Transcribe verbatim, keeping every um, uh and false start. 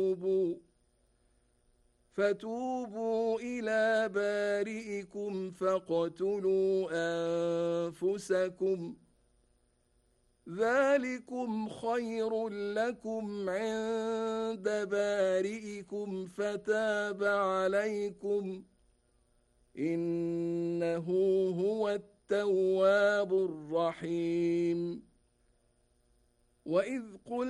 فتوبوا إلى بارئكم فاقتلوا أنفسكم ذلكم خير لكم عند بارئكم فتاب عليكم إنه هو التواب الرحيم. وإذ قلت